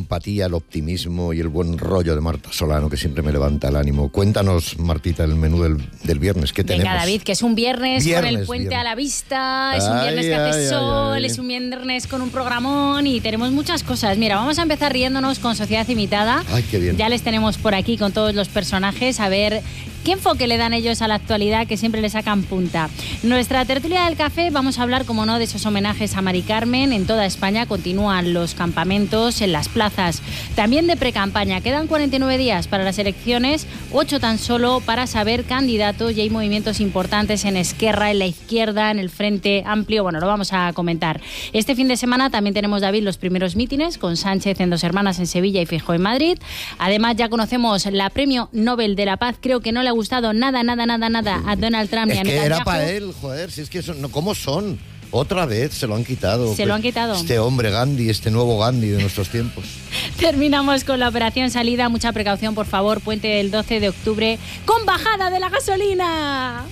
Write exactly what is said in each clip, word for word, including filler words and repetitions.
simpatía, el optimismo y el buen rollo de Marta Solano, que siempre me levanta el ánimo. Cuéntanos, Martita, el menú del, del viernes. ¿Qué tenemos? Venga, David, que es un viernes, viernes con el puente viernes. a la vista, es un viernes ay, que hace ay, sol, ay, ay. es un viernes con un programón y tenemos muchas cosas. Mira, vamos a empezar riéndonos con Sociedad Imitada. Ay, qué bien. Ya les tenemos por aquí con todos los personajes, a ver qué enfoque le dan ellos a la actualidad, que siempre le sacan punta. Nuestra tertulia del café, vamos a hablar, como no, de esos homenajes a Mari Carmen. En toda España continúan los campamentos en las plazas, también de precampaña. Quedan cuarenta y nueve días para las elecciones, ocho tan solo para saber candidatos, y hay movimientos importantes en Esquerra, en la izquierda, en el Frente Amplio. Bueno, lo vamos a comentar. Este fin de semana también tenemos, David, los primeros mítines con Sánchez en Dos Hermanas en Sevilla y Feijóo en Madrid. Además, ya conocemos la Premio Nobel de la Paz. Creo que no le ha gustado nada, nada, nada, nada a Donald Trump es ni a que Netanyahu. era para él, joder, si es que son, no, ¿cómo son? Otra vez se lo han quitado. Se lo han quitado. Este hombre Gandhi, este nuevo Gandhi de nuestros tiempos. Terminamos con la operación salida. Mucha precaución, por favor. Puente del doce de octubre con bajada de la gasolina.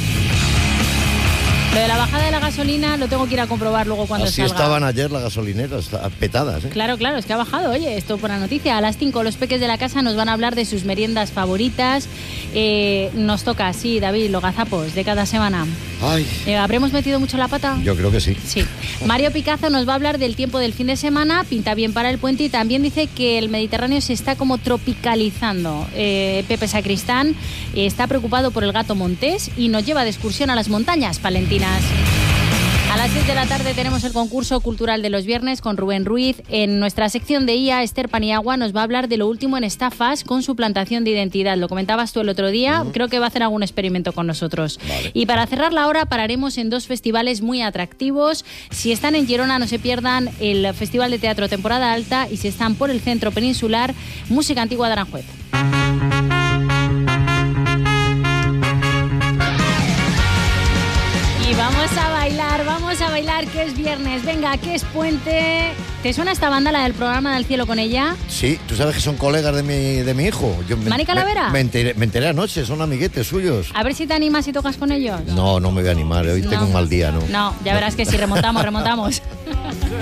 Lo de la bajada de la gasolina lo tengo que ir a comprobar luego cuando Así salga. estaban ayer las gasolineras, petadas, ¿eh? Claro, claro, es que ha bajado. Oye, esto por la noticia. A las cinco los peques de la casa nos van a hablar de sus meriendas favoritas. Eh, nos toca, sí, David, los gazapos de cada semana. Ay. Eh, ¿Habremos metido mucho la pata? Yo creo que sí. Sí. Mario Picazo nos va a hablar del tiempo del fin de semana. Pinta bien para el puente y también dice que el Mediterráneo se está como tropicalizando. Eh, Pepe Sacristán eh, está preocupado por el gato montés y nos lleva de excursión a las montañas palentinas. A las seis de la tarde tenemos el concurso cultural de los viernes con Rubén Ruiz. En nuestra sección de I A, Esther Paniagua nos va a hablar de lo último en estafas con suplantación de identidad. Lo comentabas tú el otro día, uh-huh. Creo que va a hacer algún experimento con nosotros. Vale. Y para cerrar la hora pararemos en dos festivales muy atractivos. Si están en Girona, no se pierdan el Festival de Teatro Temporada Alta, y si están por el centro peninsular, Música Antigua de Aranjuez. Y vamos a bailar, vamos a bailar, que es viernes. Venga, que es puente. ¿Te suena esta banda, la del programa del cielo con ella? Sí, tú sabes que son colegas de mi, de mi hijo. Yo me, ¿Mani Calavera? Me, me, enteré, me enteré anoche, son amiguetes suyos. A ver si te animas y tocas con ellos. No, no me voy a animar, hoy no. tengo un mal día, ¿no? No, ya verás que si remontamos, remontamos.